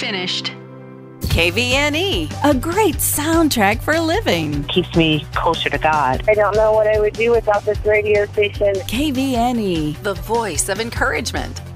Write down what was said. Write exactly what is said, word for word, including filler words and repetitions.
finished. K V N E, a great soundtrack for living. Keeps me closer to God. I don't know what I would do without this radio station. K V N E, the voice of encouragement.